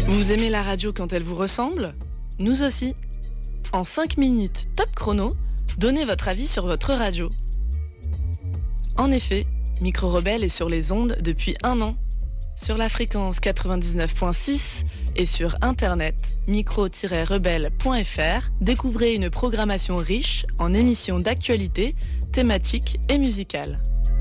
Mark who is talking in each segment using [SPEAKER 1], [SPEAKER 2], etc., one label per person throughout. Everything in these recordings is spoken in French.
[SPEAKER 1] Vous aimez la radio quand elle vous ressemble ? Nous aussi. En 5 minutes top chrono, donnez votre avis sur votre radio. En effet, Micro Rebelle est sur les ondes depuis 1 an. Sur la fréquence 99.6 et sur internet micro-rebelle.fr, découvrez une programmation riche en émissions d'actualité, thématiques et musicales.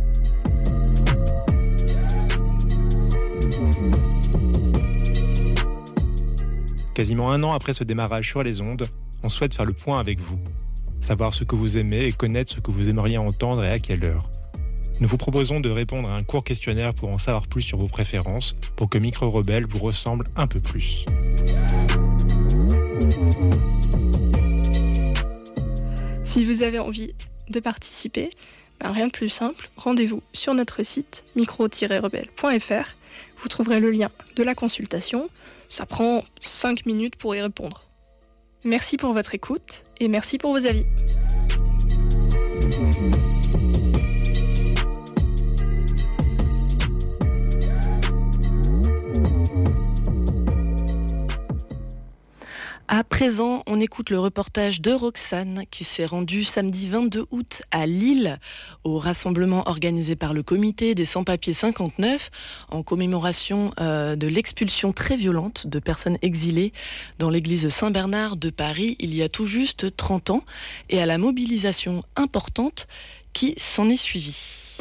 [SPEAKER 2] Quasiment 1 an après ce démarrage sur les ondes, on souhaite faire le point avec vous. Savoir ce que vous aimez et connaître ce que vous aimeriez entendre et à quelle heure. Nous vous proposons de répondre à un court questionnaire pour en savoir plus sur vos préférences, pour que Micro Rebelle vous ressemble un peu plus.
[SPEAKER 3] Si vous avez envie de participer, rien de plus simple, rendez-vous sur notre site micro-rebelle.fr. Vous trouverez le lien de la consultation. Ça prend 5 minutes pour y répondre. Merci pour votre écoute et merci pour vos avis.
[SPEAKER 1] À présent, on écoute le reportage de Roxane qui s'est rendue samedi 22 août à Lille au rassemblement organisé par le comité des sans-papiers 59 en commémoration de l'expulsion très violente de personnes exilées dans l'église Saint-Bernard de Paris il y a tout juste 30 ans et à la mobilisation importante qui s'en est suivie.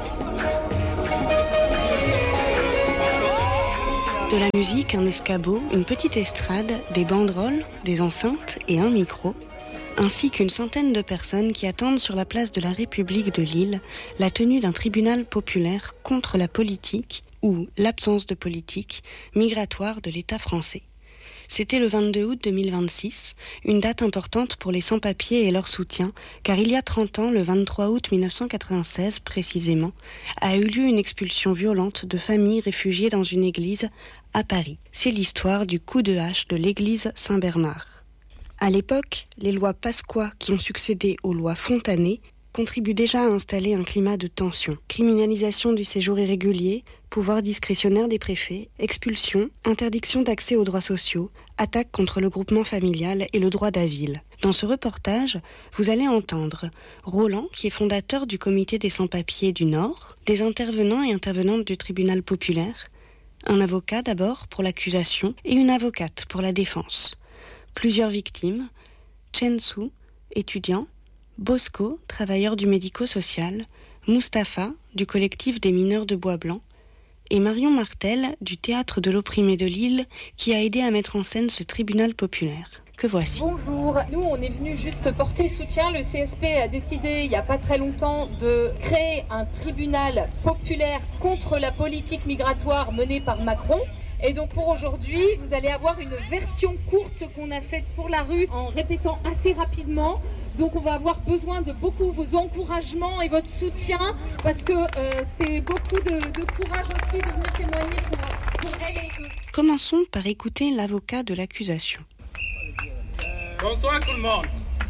[SPEAKER 4] De la musique, un escabeau, une petite estrade, des banderoles, des enceintes et un micro, ainsi qu'une centaine de personnes qui attendent sur la place de la République de Lille la tenue d'un tribunal populaire contre la politique, ou l'absence de politique, migratoire de l'État français. C'était le 22 août 2026, une date importante pour les sans-papiers et leur soutien, car il y a 30 ans, le 23 août 1996 précisément, a eu lieu une expulsion violente de familles réfugiées dans une église à Paris. C'est l'histoire du coup de hache de l'église Saint-Bernard. À l'époque, les lois Pasqua qui ont succédé aux lois Fontanet contribuent déjà à installer un climat de tension. Criminalisation du séjour irrégulier, pouvoir discrétionnaire des préfets, expulsion, interdiction d'accès aux droits sociaux, attaque contre le groupement familial et le droit d'asile. Dans ce reportage, vous allez entendre Roland, qui est fondateur du comité des sans-papiers du Nord, des intervenants et intervenantes du tribunal populaire, un avocat d'abord pour l'accusation et une avocate pour la défense. Plusieurs victimes, Chen Su, étudiant, Bosco, travailleur du médico-social, Mustapha, du collectif des mineurs de Bois-Blanc, et Marion Martel, du Théâtre de l'Opprimé de Lille, qui a aidé à mettre en scène ce tribunal populaire. Que voici.
[SPEAKER 5] Bonjour, nous on est venu juste porter soutien. Le CSP a décidé il n'y a pas très longtemps de créer un tribunal populaire contre la politique migratoire menée par Macron. Et donc pour aujourd'hui, vous allez avoir une version courte qu'on a faite pour la rue en répétant assez rapidement. Donc on va avoir besoin de beaucoup vos encouragements et votre soutien parce que c'est beaucoup de courage aussi de venir témoigner pour elle et eux.
[SPEAKER 4] Commençons par écouter l'avocat de l'accusation.
[SPEAKER 6] Bonsoir tout le monde.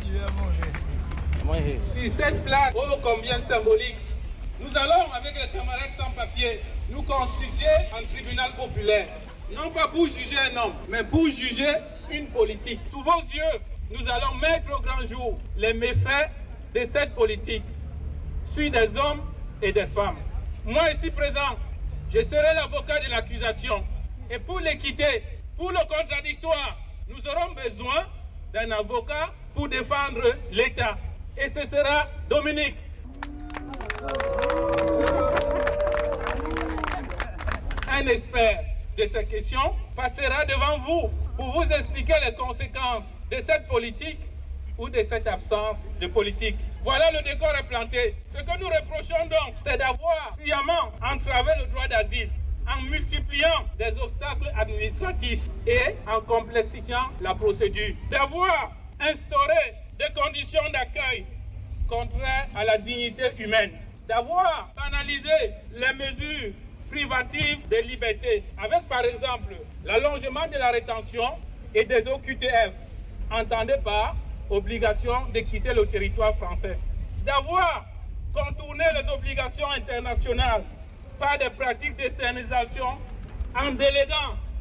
[SPEAKER 6] Sur cette plaque ô combien symbolique, nous allons avec les camarades sans papier nous constituer un tribunal populaire. Non pas pour juger un homme, mais pour juger une politique. Sous vos yeux, nous allons mettre au grand jour les méfaits de cette politique, celui des hommes et des femmes. Moi ici présent, je serai l'avocat de l'accusation. Et pour l'équité, pour le contradictoire, nous aurons besoin d'un avocat pour défendre l'État. Et ce sera Dominique. Un expert de ces questions passera devant vous pour vous expliquer les conséquences de cette politique ou de cette absence de politique. Voilà, le décor est planté. Ce que nous reprochons donc, c'est d'avoir sciemment entravé le droit d'asile en multipliant des obstacles administratifs et en complexifiant la procédure. D'avoir instauré des conditions d'accueil contraires à la dignité humaine. D'avoir analysé les mesures privatives des libertés, avec par exemple l'allongement de la rétention et des OQTF, entendez par obligation de quitter le territoire français. D'avoir contourné les obligations internationales par des pratiques d'externalisation en déléguant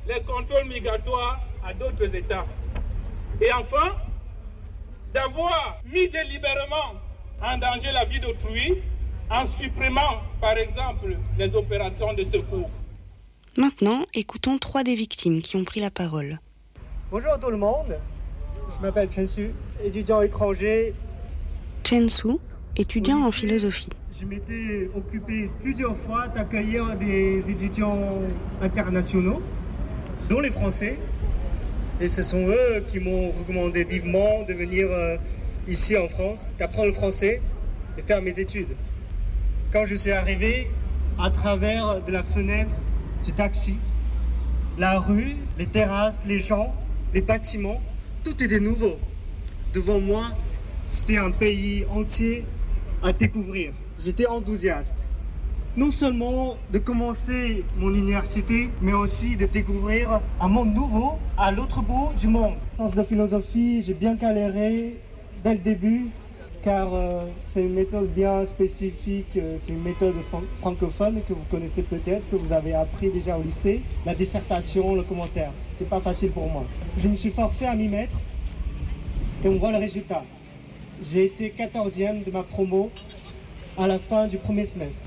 [SPEAKER 6] les contrôles migratoires à d'autres États. Et enfin, d'avoir mis délibérément en danger la vie d'autrui en supprimant, par exemple, les opérations de secours.
[SPEAKER 4] Maintenant, écoutons 3 des victimes qui ont pris la parole.
[SPEAKER 7] Bonjour tout le monde, je m'appelle Chen Su, étudiant étranger.
[SPEAKER 4] Chen Su, étudiant en philosophie.
[SPEAKER 7] Je m'étais occupé plusieurs fois d'accueillir des étudiants internationaux, dont les Français. Et ce sont eux qui m'ont recommandé vivement de venir ici en France, d'apprendre le français et faire mes études. Quand je suis arrivé, à travers de la fenêtre du taxi, la rue, les terrasses, les gens, les bâtiments, tout était nouveau. Devant moi, c'était un pays entier à découvrir. J'étais enthousiaste. Non seulement de commencer mon université, mais aussi de découvrir un monde nouveau à l'autre bout du monde. Sens de philosophie, j'ai bien galéré dès le début, car c'est une méthode bien spécifique, c'est une méthode francophone que vous connaissez peut-être, que vous avez appris déjà au lycée. La dissertation, le commentaire, c'était pas facile pour moi. Je me suis forcé à m'y mettre et on voit le résultat. J'ai été 14e de ma promo à la fin du premier semestre.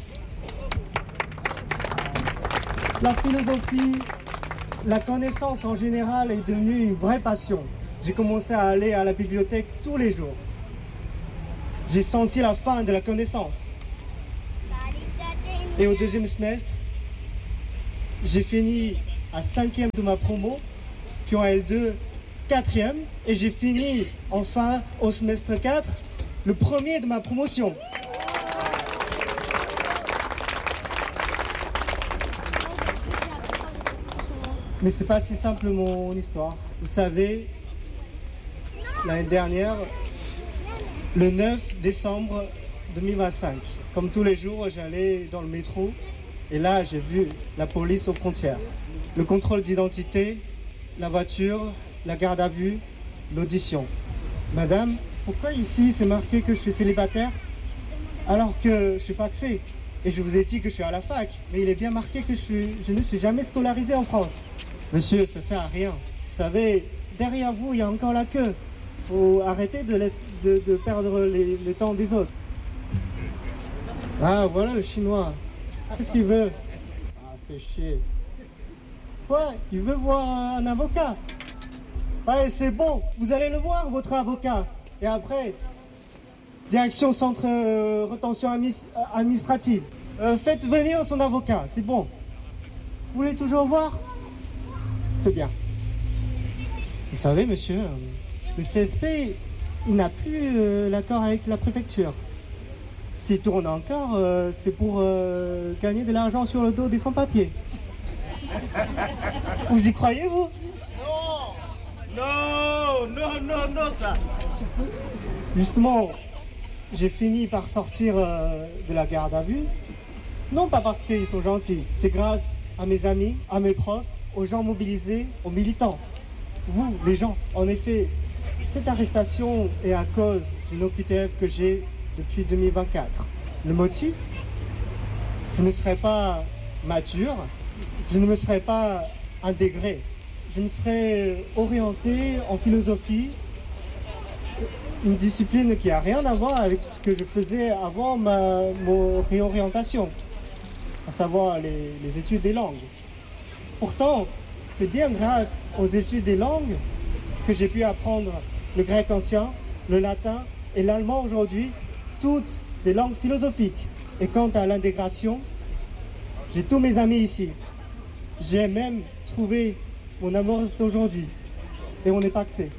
[SPEAKER 7] La philosophie, la connaissance en général est devenue une vraie passion. J'ai commencé à aller à la bibliothèque tous les jours. J'ai senti la fin de la connaissance. Et au deuxième semestre, j'ai fini à 5e de ma promo, puis en L2, 4e, et j'ai fini enfin au semestre 4, le premier de ma promotion. Mais c'est pas si simple mon histoire. Vous savez, l'année dernière, le 9 décembre 2025, comme tous les jours, j'allais dans le métro et là, j'ai vu la police aux frontières. Le contrôle d'identité, la voiture, la garde à vue, l'audition. Madame, pourquoi ici c'est marqué que je suis célibataire alors que je suis paxé? Et je vous ai dit que je suis à la fac, mais il est bien marqué que je ne suis jamais scolarisé en France. Monsieur, ça sert à rien. Vous savez, derrière vous, il y a encore la queue. Faut arrêter de perdre le temps des autres. Ah, voilà le Chinois. Qu'est-ce qu'il veut? Ah, fait chier. Ouais, il veut voir un avocat. Ouais, c'est bon, vous allez le voir, votre avocat. Et après, direction centre rétention administrative. Faites venir son avocat, c'est bon. Vous voulez toujours voir? C'est bien. Vous savez, monsieur, le CSP, il n'a plus l'accord avec la préfecture. S'il tourne encore, c'est pour gagner de l'argent sur le dos des sans-papiers. Vous y croyez, vous? Non, ça. Justement, j'ai fini par sortir de la garde à vue. Non pas parce qu'ils sont gentils, c'est grâce à mes amis, à mes profs, aux gens mobilisés, aux militants. Vous, les gens, en effet, cette arrestation est à cause d'une OQTF que j'ai depuis 2024. Le motif? Je ne serais pas mature, je ne me serais pas intégré. Je me serais orienté en philosophie, une discipline qui n'a rien à voir avec ce que je faisais avant ma réorientation, à savoir les études des langues. Pourtant, c'est bien grâce aux études des langues que j'ai pu apprendre le grec ancien, le latin et l'allemand aujourd'hui, toutes des langues philosophiques. Et quant à l'intégration, j'ai tous mes amis ici. J'ai même trouvé mon amoureuse d'aujourd'hui. Et on est paxé.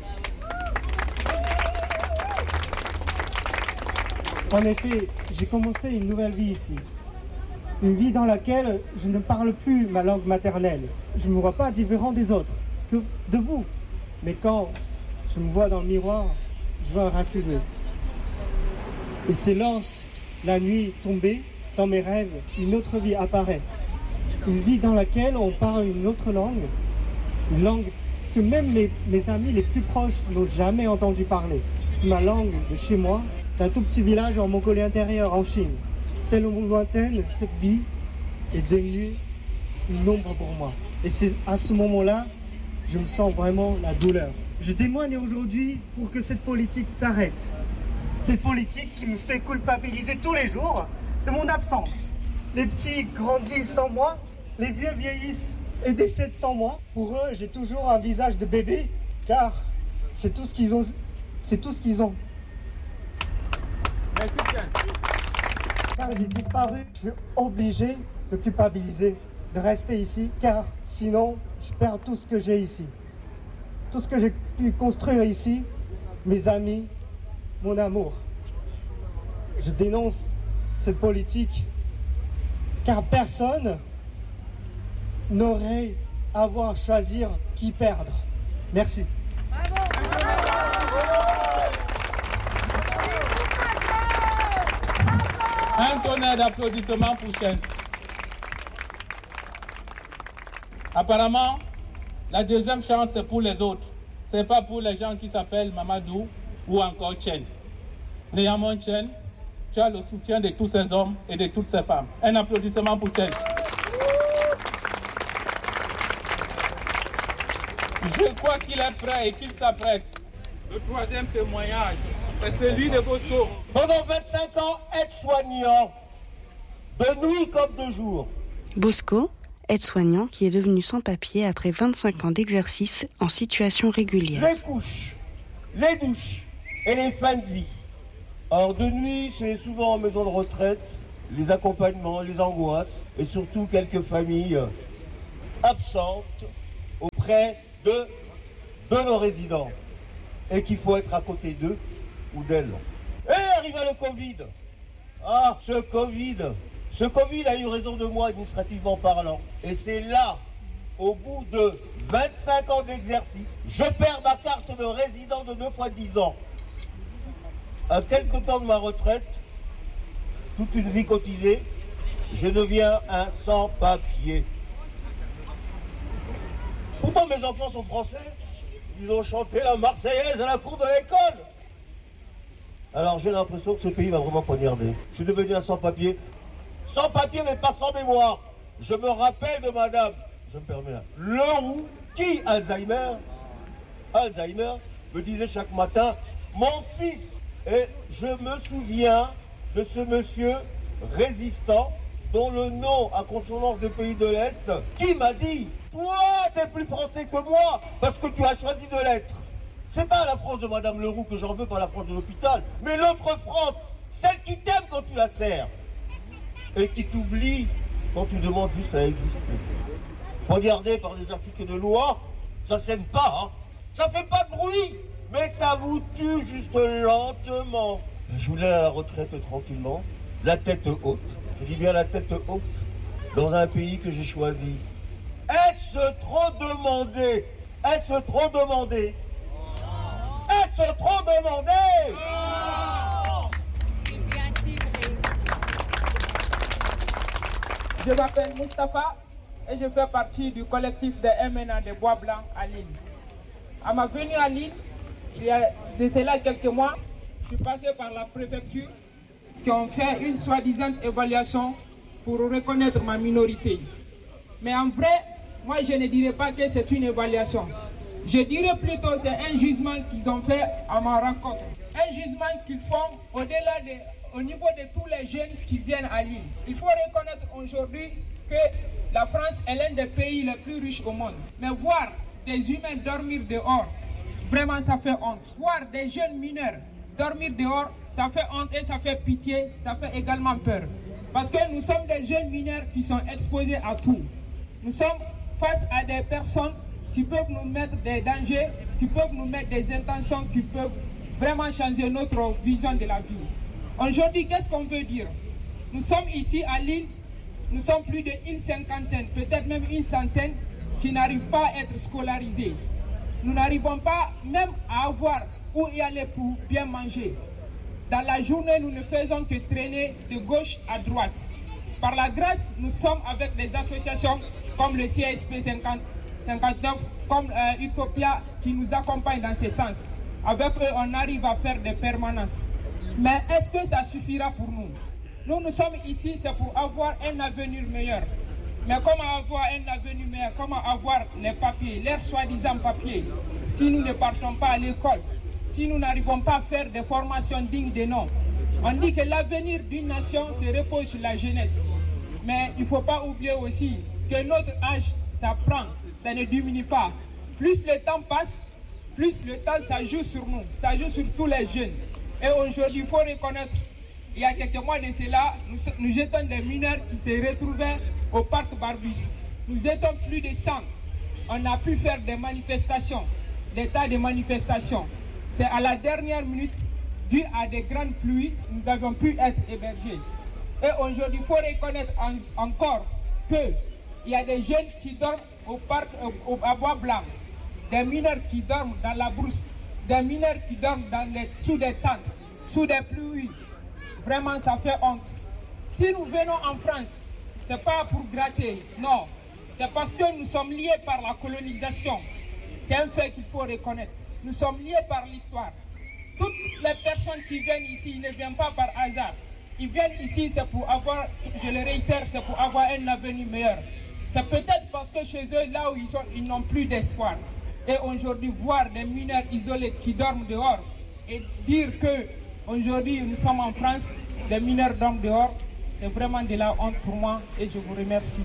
[SPEAKER 7] En effet, j'ai commencé une nouvelle vie ici. Une vie dans laquelle je ne parle plus ma langue maternelle. Je ne me vois pas différent des autres, que de vous. Mais quand je me vois dans le miroir, je vois un racisé. Et c'est lorsque la nuit tombée, dans mes rêves, une autre vie apparaît. Une vie dans laquelle on parle une autre langue. Une langue que même mes amis les plus proches n'ont jamais entendu parler. C'est ma langue de chez moi, d'un tout petit village en Mongolie intérieure, en Chine. Tellement lointaine, cette vie est devenue une ombre pour moi. Et c'est à ce moment-là, je me sens vraiment la douleur. Je témoigne aujourd'hui pour que cette politique s'arrête. Cette politique qui me fait culpabiliser tous les jours de mon absence. Les petits grandissent sans moi, les vieux vieillissent et décèdent sans moi. Pour eux, j'ai toujours un visage de bébé, car c'est tout ce qu'ils ont. C'est tout ce qu'ils ont.
[SPEAKER 6] Merci,
[SPEAKER 7] Car j'ai disparu, je suis obligé de culpabiliser, de rester ici, car sinon, je perds tout ce que j'ai ici. Tout ce que j'ai pu construire ici, mes amis, mon amour. Je dénonce cette politique, car personne n'aurait à avoir à choisir qui perdre. Merci.
[SPEAKER 6] Un tonnerre d'applaudissements pour Chen. Apparemment, la deuxième chance, c'est pour les autres. Ce n'est pas pour les gens qui s'appellent Mamadou ou encore Chen. Néanmoins, Chen, tu as le soutien de tous ces hommes et de toutes ces femmes. Un applaudissement pour Chen. Je crois qu'il est prêt et qu'il s'apprête. Le troisième témoignage, c'est celui de Bosco.
[SPEAKER 8] Pendant 25 ans, aide-soignant, de nuit comme de jour.
[SPEAKER 4] Bosco, aide-soignant qui est devenu sans-papier après 25 ans d'exercice en situation régulière.
[SPEAKER 8] Les couches, les douches et les fins de vie. Or, de nuit, c'est souvent en maison de retraite, les accompagnements, les angoisses et surtout quelques familles absentes auprès de nos résidents et qu'il faut être à côté d'eux ou d'elles. Et arriva le Covid. Ah, ce Covid a eu raison de moi administrativement parlant. Et c'est là, au bout de 25 ans d'exercice, je perds ma carte de résident de 2 fois 10 ans. À quelque temps de ma retraite, toute une vie cotisée, je deviens un sans-papier. Pourtant mes enfants sont français. Ils ont chanté la Marseillaise à la cour de l'école. Alors j'ai l'impression que ce pays va vraiment poignarder. Je suis devenu un sans-papier. Sans-papier mais pas sans mémoire. Je me rappelle de madame, je me permets là, Leroux, qui, Alzheimer, me disait chaque matin, mon fils. Et je me souviens de ce monsieur résistant, dont le nom à consonance des pays de l'Est, qui m'a dit, toi, t'es plus français que moi, parce que tu as choisi de l'être. C'est pas la France de Madame Leroux que j'en veux, pas la France de l'hôpital, mais l'autre France, celle qui t'aime quand tu la sers, et qui t'oublie quand tu demandes juste à exister. Regardez par des articles de loi, ça saigne pas, hein. Ça fait pas de bruit, mais ça vous tue juste lentement. Je voulais aller à la retraite tranquillement, la tête haute. Je dis bien la tête haute, dans un pays que j'ai choisi. Est-ce trop demandé? Est-ce trop demandé? Est-ce trop demandé?
[SPEAKER 6] Je m'appelle Mustapha et je fais partie du collectif des MNA de Bois Blanc à Lille. À ma venue à Lille, il y a de cela quelques mois, je suis passé par la préfecture qui ont fait une soi-disant évaluation pour reconnaître ma minorité. Mais en vrai, moi je ne dirais pas que c'est une évaluation. Je dirais plutôt que c'est un jugement qu'ils ont fait à ma rencontre. Un jugement qu'ils font au niveau de tous les jeunes qui viennent à Lille. Il faut reconnaître aujourd'hui que la France est l'un des pays les plus riches au monde. Mais voir des humains dormir dehors, vraiment ça fait honte. Voir des jeunes mineurs dormir dehors, ça fait honte et ça fait pitié, ça fait également peur. Parce que nous sommes des jeunes mineurs qui sont exposés à tout. Nous sommes face à des personnes qui peuvent nous mettre des dangers, qui peuvent nous mettre des intentions, qui peuvent vraiment changer notre vision de la vie. Aujourd'hui, qu'est-ce qu'on veut dire? Nous sommes ici à Lille, nous sommes plus d'une cinquantaine, peut-être même une centaine, qui n'arrivent pas à être scolarisés. Nous n'arrivons pas même à avoir où y aller pour bien manger. Dans la journée, nous ne faisons que traîner de gauche à droite. Par la grâce, nous sommes avec des associations comme le CSP 59, comme Utopia, qui nous accompagnent dans ce sens. Avec eux, on arrive à faire des permanences. Mais est-ce que ça suffira pour nous? Nous sommes ici, c'est pour avoir un avenir meilleur. Mais comment avoir un avenir meilleur? Comment avoir les papiers, leurs soi-disant papiers, si nous ne partons pas à l'école, si nous n'arrivons pas à faire des formations dignes de nom? On dit que l'avenir d'une nation se repose sur la jeunesse. Mais il ne faut pas oublier aussi que notre âge, ça prend, ça ne diminue pas. Plus le temps passe, plus le temps, ça joue sur nous, ça joue sur tous les jeunes. Et aujourd'hui, il faut reconnaître, il y a quelques mois de cela, nous jetons des mineurs qui se retrouvaient au parc Barbus. Nous étions plus de 100. On a pu faire des manifestations, des tas de manifestations. C'est à la dernière minute, dû à des grandes pluies, nous avons pu être hébergés. Et aujourd'hui, il faut reconnaître encore qu'il y a des jeunes qui dorment au parc, à Bois-Blanc, des mineurs qui dorment dans la brousse, des mineurs qui dorment sous des tentes, sous des pluies. Vraiment, ça fait honte. Si nous venons en France, ce n'est pas pour gratter, non. C'est parce que nous sommes liés par la colonisation. C'est un fait qu'il faut reconnaître. Nous sommes liés par l'histoire. Toutes les personnes qui viennent ici ne viennent pas par hasard. Ils viennent ici, c'est pour avoir, je le réitère, c'est pour avoir un avenir meilleur. C'est peut-être parce que chez eux, là où ils sont, ils n'ont plus d'espoir. Et aujourd'hui, voir des mineurs isolés qui dorment dehors et dire que aujourd'hui nous sommes en France, des mineurs dorment dehors, c'est vraiment de la honte pour moi et je vous remercie.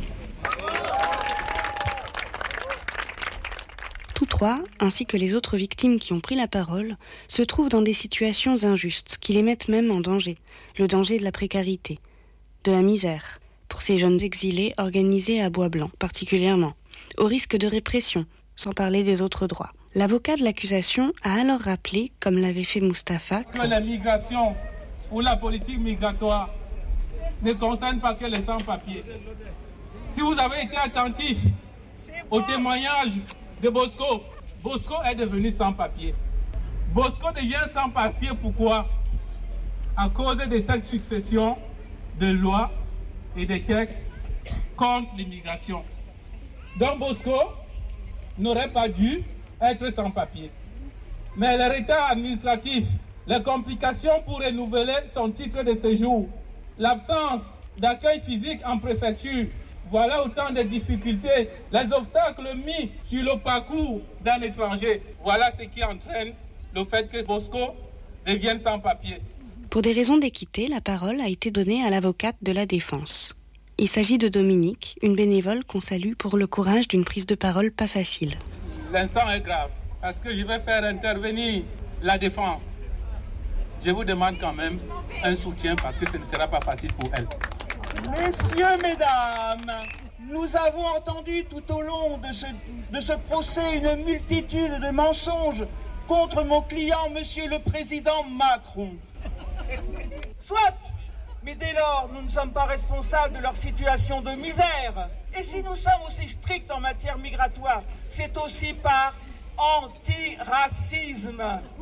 [SPEAKER 4] Tous trois, ainsi que les autres victimes qui ont pris la parole, se trouvent dans des situations injustes qui les mettent même en danger. Le danger de la précarité, de la misère, pour ces jeunes exilés organisés à Bois-Blanc particulièrement, au risque de répression, sans parler des autres droits. L'avocat de l'accusation a alors rappelé, comme l'avait fait Mustapha,
[SPEAKER 6] que la migration ou la politique migratoire ne concerne pas que les sans-papiers. Si vous avez été attentif au témoignage de Bosco, Bosco est devenu sans-papier. Bosco devient sans-papier pourquoi? À cause de cette succession de lois et de textes contre l'immigration. Donc Bosco n'aurait pas dû être sans papier. Mais le retard administratif, les complications pour renouveler son titre de séjour, l'absence d'accueil physique en préfecture, voilà autant de difficultés, les obstacles mis sur le parcours d'un étranger. Voilà ce qui entraîne le fait que Bosco devienne sans papier.
[SPEAKER 4] Pour des raisons d'équité, la parole a été donnée à l'avocate de la défense. Il s'agit de Dominique, une bénévole qu'on salue pour le courage d'une prise de parole pas facile.
[SPEAKER 6] L'instant est grave, parce que je vais faire intervenir la défense. Je vous demande quand même un soutien, parce que ce ne sera pas facile pour elle.
[SPEAKER 9] Messieurs, mesdames, nous avons entendu tout au long de ce procès une multitude de mensonges contre mon client, monsieur le président Macron. Soit, mais dès lors, nous ne sommes pas responsables de leur situation de misère. Et si nous sommes aussi stricts en matière migratoire, c'est aussi par antiracisme.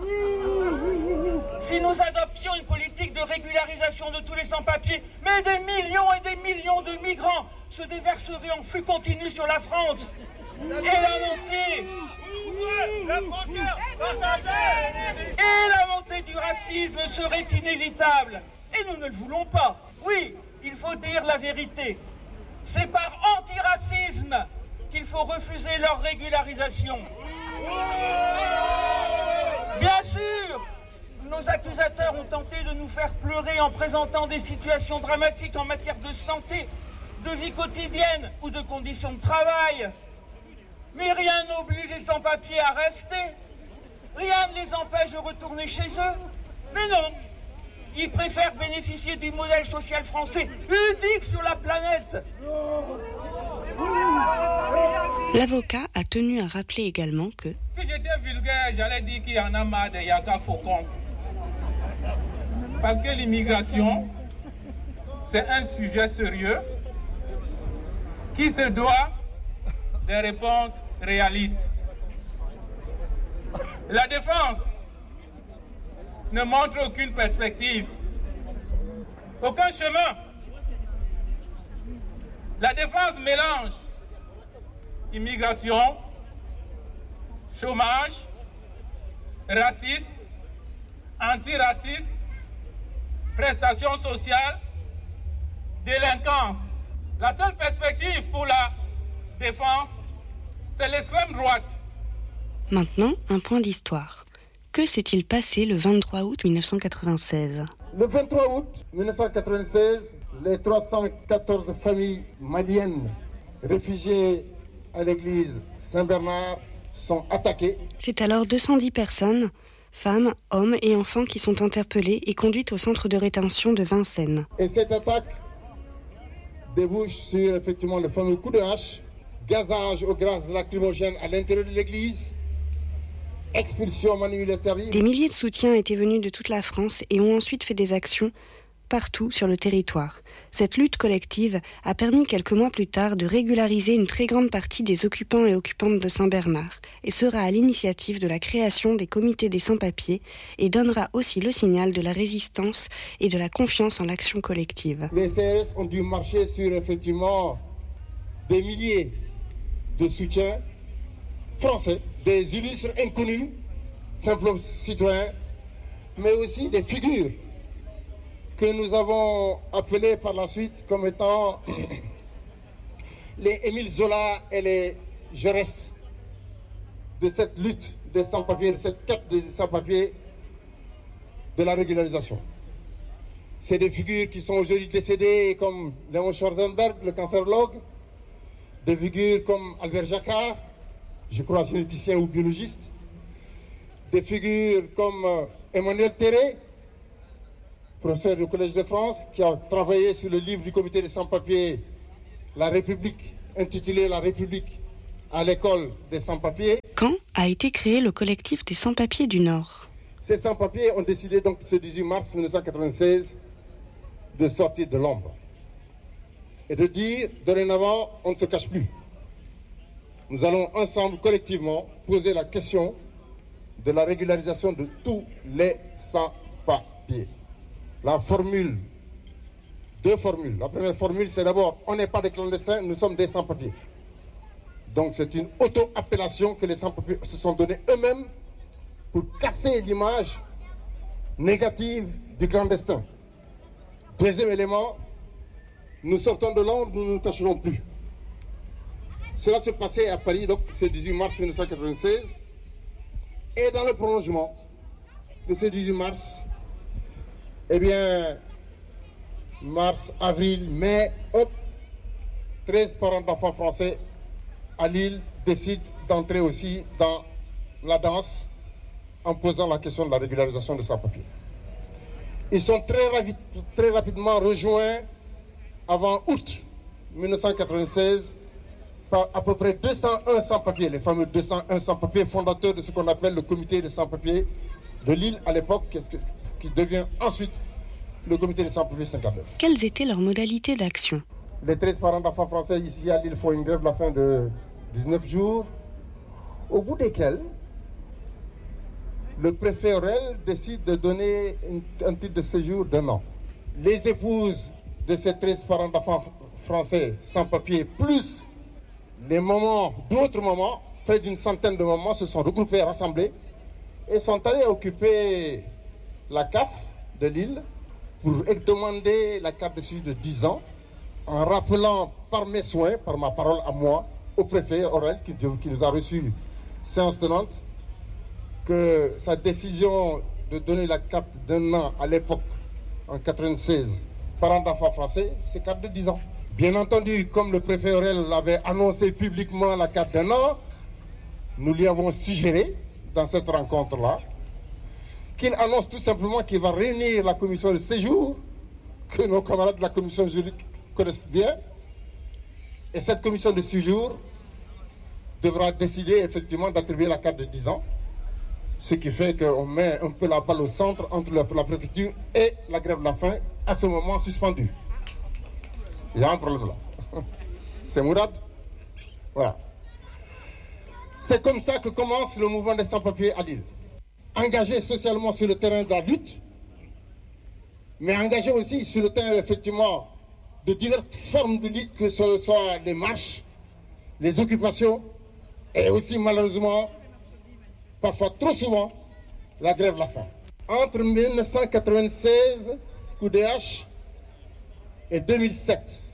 [SPEAKER 9] Si nous adoptions une politique de régularisation de tous les sans-papiers, mais des millions et des millions de migrants se déverseraient en flux continu sur la France. Et la montée du racisme serait inévitable. Et nous ne le voulons pas. Oui, il faut dire la vérité. C'est par antiracisme qu'il faut refuser leur régularisation. Bien sûr, nos accusateurs ont tenté de nous faire pleurer en présentant des situations dramatiques en matière de santé, de vie quotidienne ou de conditions de travail. Mais rien n'oblige les sans-papiers à rester. Rien ne les empêche de retourner chez eux. Mais non, ils préfèrent bénéficier du modèle social français, unique sur la planète.
[SPEAKER 4] L'avocat a tenu à rappeler également que
[SPEAKER 6] si j'étais vulgaire, j'allais dire qu'il y en a marre de Yaka Faucon. Parce que l'immigration, c'est un sujet sérieux qui se doit des réponses réalistes. La défense ne montre aucune perspective, aucun chemin. La défense mélange immigration, chômage, racisme, antiracisme, prestations sociales, délinquance. La seule perspective pour la défense, c'est l'extrême droite.
[SPEAKER 4] Maintenant, un point d'histoire. Que s'est-il passé le 23 août 1996 ?
[SPEAKER 8] Le 23 août 1996, les 314 familles maliennes réfugiées à l'église Saint-Bernard sont attaquées.
[SPEAKER 4] C'est alors 210 personnes, femmes, hommes et enfants qui sont interpellés et conduites au centre de rétention de Vincennes.
[SPEAKER 8] Et cette attaque débouche sur effectivement le fameux coup de hache, gazage au gaz lacrymogène à l'intérieur de l'église, expulsion manu militari.
[SPEAKER 4] Des milliers de soutiens étaient venus de toute la France et ont ensuite fait des actions partout sur le territoire. Cette lutte collective a permis quelques mois plus tard de régulariser une très grande partie des occupants et occupantes de Saint-Bernard et sera à l'initiative de la création des comités des sans-papiers et donnera aussi le signal de la résistance et de la confiance en l'action collective.
[SPEAKER 8] Les CRS ont dû marcher sur effectivement des milliers de soutiens français, des illustres inconnus, simples citoyens, mais aussi des figures que nous avons appelés par la suite comme étant les Émile Zola et les Jaurès de cette lutte des sans-papiers, de cette quête des sans-papiers de la régularisation. C'est des figures qui sont aujourd'hui décédées comme Léon Schwarzenberg, le cancérologue, des figures comme Albert Jacquard, je crois généticien ou biologiste, des figures comme Emmanuel Terré, professeur du Collège de France, qui a travaillé sur le livre du comité des sans-papiers, La République, intitulé La République à l'école des sans-papiers.
[SPEAKER 4] Quand a été créé le collectif des sans-papiers du Nord ?
[SPEAKER 8] Ces sans-papiers ont décidé donc ce 18 mars 1996 de sortir de l'ombre et de dire, dorénavant, on ne se cache plus. Nous allons ensemble, collectivement, poser la question de la régularisation de tous les sans-papiers. La formule, deux formules. La première formule, c'est d'abord, on n'est pas des clandestins, nous sommes des sans-papiers. Donc c'est une auto-appellation que les sans-papiers se sont donnés eux-mêmes pour casser l'image négative du clandestin. Deuxième élément, nous sortons de l'ombre, nous ne nous cacherons plus. Cela se passait à Paris, donc ce 18 mars 1996. Et dans le prolongement de ce 18 mars, eh bien, mars, avril, mai, hop, 13 parents d'enfants français à Lille décident d'entrer aussi dans la danse en posant la question de la régularisation de sans-papiers. Ils sont très rapidement rejoints avant août 1996 par à peu près 201 sans-papiers, les fameux 201 sans-papiers fondateurs de ce qu'on appelle le comité des sans-papiers de Lille à l'époque, qui devient ensuite le comité des sans-papiers 59.
[SPEAKER 4] Quelles étaient leurs modalités d'action ?
[SPEAKER 8] Les 13 parents d'enfants français ici à Lille font une grève de la faim de 19 jours, au bout desquels le préfet Aurel décide de donner un titre de séjour d'1 an. Les épouses de ces 13 parents d'enfants français sans papier, plus les mamans, d'autres mamans, près d'une centaine de mamans, se sont regroupées, rassemblées, et sont allées occuper la CAF de Lille pour demander la carte de séjour de 10 ans, en rappelant par mes soins, par ma parole à moi, au préfet Aurel, qui nous a reçus séance tenante, que sa décision de donner la carte d'1 an à l'époque, en 1996, parents d'enfants français, c'est carte de 10 ans. Bien entendu, comme le préfet Aurel avait annoncé publiquement la carte d'1 an, nous lui avons suggéré, dans cette rencontre-là, qu'il annonce tout simplement qu'il va réunir la commission de séjour, que nos camarades de la commission juridique connaissent bien, et cette commission de séjour devra décider effectivement d'attribuer la carte de 10 ans, ce qui fait qu'on met un peu la balle au centre entre la préfecture et la grève de la faim, à ce moment suspendue. Il y a un problème là. C'est Mourad. Voilà. C'est comme ça que commence le mouvement des sans-papiers à Lille. Engagé socialement sur le terrain de la lutte, mais engagé aussi sur le terrain effectivement de diverses formes de lutte, que ce soit les marches, les occupations, et aussi malheureusement, parfois trop souvent, la grève de la faim. Entre 1996, coup de hache, et 2007,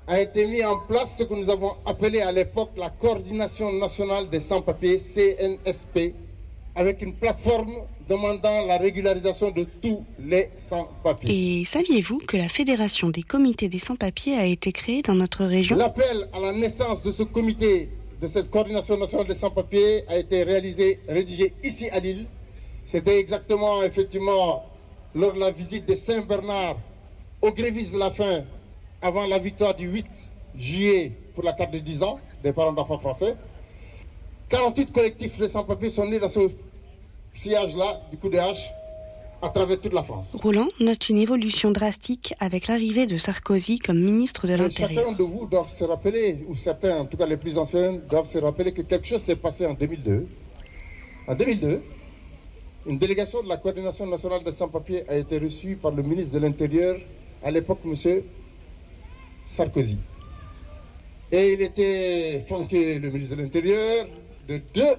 [SPEAKER 10] a été mis en place ce que nous avons appelé à l'époque la Coordination nationale des sans-papiers, CNSP, avec une plateforme demandant la régularisation de tous les sans-papiers.
[SPEAKER 4] Et saviez-vous que la Fédération des comités des sans-papiers a été créée dans notre région ?
[SPEAKER 10] L'appel à la naissance de ce comité, de cette Coordination nationale des sans-papiers, a été rédigé ici à Lille. C'était exactement, effectivement, lors de la visite de Saint-Bernard au Grévis de la Faim, avant la victoire du 8 juillet pour la carte de 10 ans des parents d'enfants français. 48 collectifs de sans-papiers sont nés dans ce sillage-là, du coup de hache, à travers toute la France.
[SPEAKER 4] Roland note une évolution drastique avec l'arrivée de Sarkozy comme ministre de l'Intérieur.
[SPEAKER 10] Certains de vous doivent se rappeler, ou certains, en tout cas les plus anciens, doivent se rappeler que quelque chose s'est passé en 2002. En 2002, une délégation de la Coordination nationale des sans-papiers a été reçue par le ministre de l'Intérieur, à l'époque, M. Sarkozy. Et il était flanqué, le ministre de l'Intérieur, de deux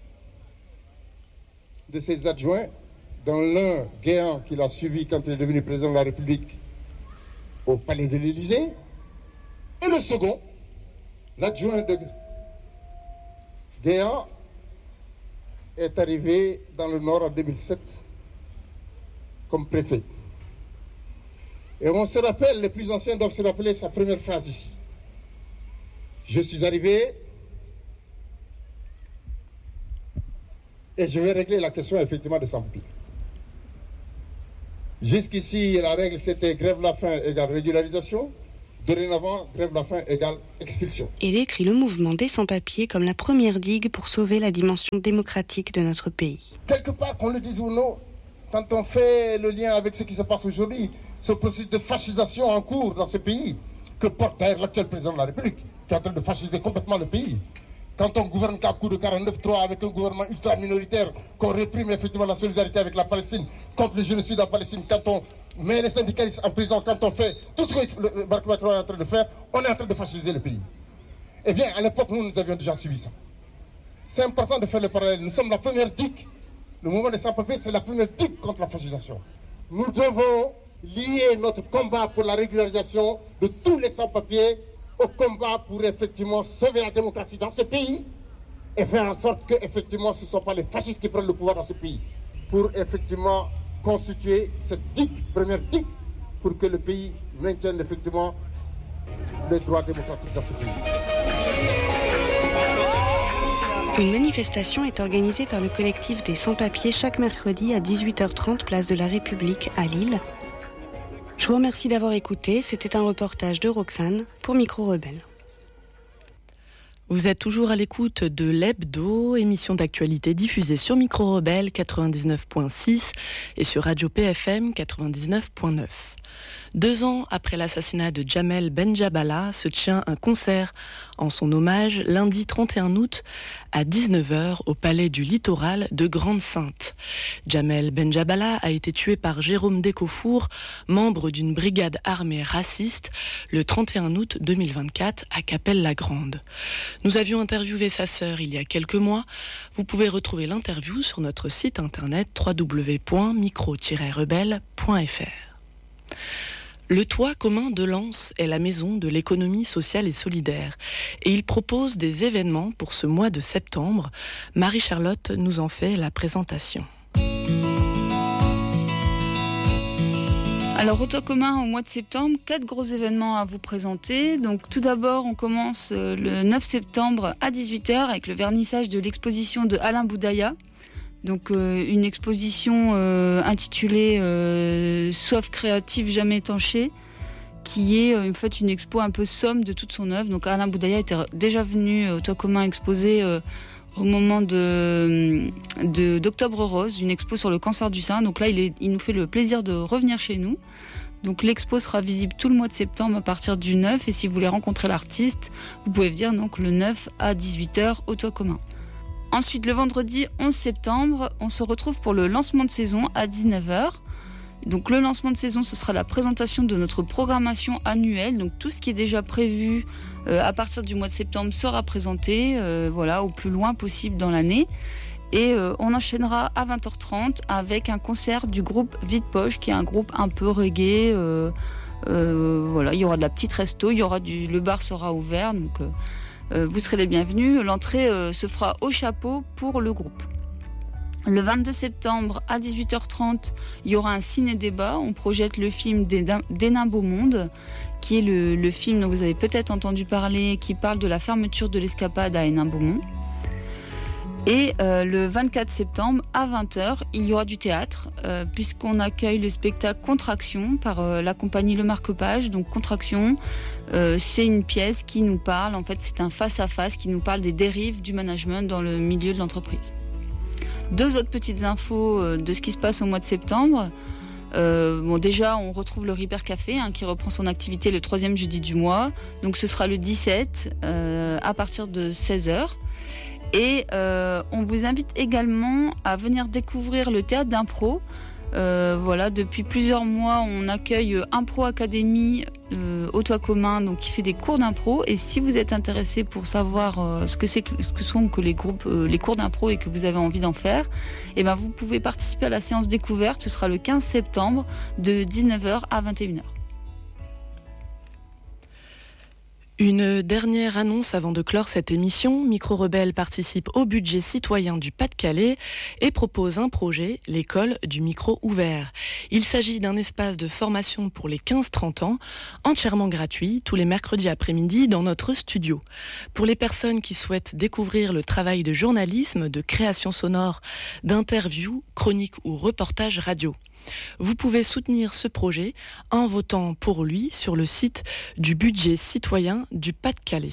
[SPEAKER 10] de ses adjoints, dont l'un, Guéant, qui l'a suivi quand il est devenu président de la République au palais de l'Élysée, et le second, l'adjoint de Guéant, est arrivé dans le Nord en 2007 comme préfet. Et on se rappelle, les plus anciens doivent se rappeler sa première phrase ici. Je suis arrivé et je vais régler la question effectivement des sans-papiers. Jusqu'ici, la règle c'était grève la faim égale régularisation. Dorénavant, grève la faim égale expulsion.
[SPEAKER 4] Il décrit le mouvement des sans-papiers comme la première digue pour sauver la dimension démocratique de notre pays.
[SPEAKER 10] Quelque part, qu'on le dise ou non, quand on fait le lien avec ce qui se passe aujourd'hui, ce processus de fascisation en cours dans ce pays, que porte d'ailleurs l'actuel président de la République, qui est en train de fasciser complètement le pays. Quand on gouverne qu'à coup de 49-3 avec un gouvernement ultra-minoritaire, qu'on réprime effectivement la solidarité avec la Palestine, contre le génocide en Palestine, quand on met les syndicalistes en prison, quand on fait tout ce que le Macron est en train de faire, on est en train de fasciser le pays. Eh bien, à l'époque, nous avions déjà suivi ça. C'est important de faire le parallèle. Nous sommes la première digue. Le mouvement des sans-papiers, c'est la première digue contre la fascisation. Nous devons lier notre combat pour la régularisation de tous les sans-papiers au combat pour effectivement sauver la démocratie dans ce pays et faire en sorte que effectivement ce ne sont pas les fascistes qui prennent le pouvoir dans ce pays, pour effectivement constituer cette digue, première digue, pour que le pays maintienne effectivement les droits démocratiques dans ce pays.
[SPEAKER 4] Une manifestation est organisée par le collectif des sans-papiers chaque mercredi à 18h30 place de la République à Lille. Je vous remercie d'avoir écouté. C'était un reportage de Roxane pour Micro Rebelle.
[SPEAKER 1] Vous êtes toujours à l'écoute de l'Hebdo, émission d'actualité diffusée sur Micro Rebelle 99.6 et sur Radio PFM 99.9. 2 ans après l'assassinat de Jamel Benjabala, se tient un concert en son hommage lundi 31 août à 19h au Palais du Littoral de Grande-Synthe. Jamel Benjabala a été tué par Jérôme Décofour, membre d'une brigade armée raciste, le 31 août 2024 à Cappelle-la-Grande. Nous avions interviewé sa sœur il y a quelques mois. Vous pouvez retrouver l'interview sur notre site internet www.micro-rebelle.fr. Le Toit commun de Lens est la maison de l'économie sociale et solidaire et il propose des événements pour ce mois de septembre. Marie-Charlotte nous en fait la présentation.
[SPEAKER 11] Alors au Toit commun au mois de septembre, 4 gros événements à vous présenter. Donc tout d'abord on commence le 9 septembre à 18h avec le vernissage de l'exposition de Alain Boudaya. Donc une exposition intitulée Soif créative jamais étanchée, qui est en fait une expo un peu somme de toute son œuvre. Donc Alain Boudaya était déjà venu au Toit commun exposer au moment d'Octobre Rose, une expo sur le cancer du sein. Donc là il nous fait le plaisir de revenir chez nous. Donc l'expo sera visible tout le mois de septembre à partir du 9 et si vous voulez rencontrer l'artiste, vous pouvez venir donc le 9 à 18h au Toit commun. Ensuite, le vendredi 11 septembre, on se retrouve pour le lancement de saison à 19h. Donc le lancement de saison, ce sera la présentation de notre programmation annuelle. Donc tout ce qui est déjà prévu à partir du mois de septembre sera présenté au plus loin possible dans l'année. Et on enchaînera à 20h30 avec un concert du groupe Vide Poche, qui est un groupe un peu reggae, Voilà, il y aura de la petite resto, le bar sera ouvert, donc vous serez les bienvenus. L'entrée se fera au chapeau pour le groupe. Le 22 septembre à 18h30, il y aura un ciné-débat. On projette le film Des nains beau monde, qui est le film dont vous avez peut-être entendu parler, qui parle de la fermeture de l'escapade à Hénin-Beaumont. Et le 24 septembre à 20h, il y aura du théâtre, puisqu'on accueille le spectacle Contraction par la compagnie Le Marque-Page. Donc Contraction, c'est une pièce qui nous parle, en fait c'est un face-à-face qui nous parle des dérives du management dans le milieu de l'entreprise. 2 autres petites infos de ce qui se passe au mois de septembre. Déjà, on retrouve le Ripper Café qui reprend son activité le 3e jeudi du mois. Donc ce sera le 17 à partir de 16h. Et on vous invite également à venir découvrir le théâtre d'impro. Depuis plusieurs mois, on accueille Impro Academy au toit commun, donc qui fait des cours d'impro. Et si vous êtes intéressé pour savoir ce que sont les cours d'impro et que vous avez envie d'en faire, vous pouvez participer à la séance découverte. Ce sera le 15 septembre de 19h à 21h.
[SPEAKER 1] Une dernière annonce avant de clore cette émission. Micro Rebelle participe au budget citoyen du Pas-de-Calais et propose un projet, l'école du micro ouvert. Il s'agit d'un espace de formation pour les 15-30 ans, entièrement gratuit, tous les mercredis après-midi dans notre studio. Pour les personnes qui souhaitent découvrir le travail de journalisme, de création sonore, d'interview, chronique ou reportage radio. Vous pouvez soutenir ce projet en votant pour lui sur le site du budget citoyen du Pas-de-Calais.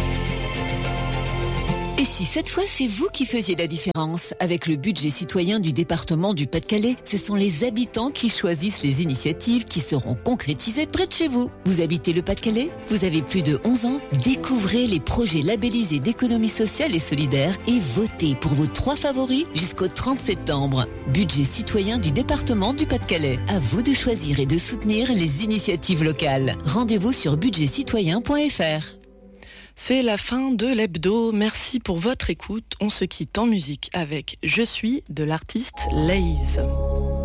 [SPEAKER 12] Et si cette fois c'est vous qui faisiez la différence? Avec le budget citoyen du département du Pas-de-Calais, ce sont les habitants qui choisissent les initiatives qui seront concrétisées près de chez vous. Vous habitez le Pas-de-Calais? Vous avez plus de 11 ans? Découvrez les projets labellisés d'économie sociale et solidaire et votez pour vos 3 favoris jusqu'au 30 septembre. Budget citoyen du département du Pas-de-Calais. À vous de choisir et de soutenir les initiatives locales. Rendez-vous sur budgetcitoyen.fr.
[SPEAKER 1] C'est la fin de l'hebdo. Merci pour votre écoute. On se quitte en musique avec Je suis de l'artiste Laze.